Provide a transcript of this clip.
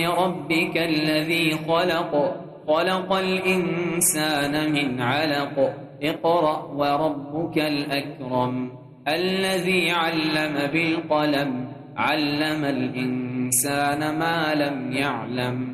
ربك الذي خلق الإنسان من علق اقرأ وربك الأكرم الذي علم بالقلم علم الإنسان ما لم يعلم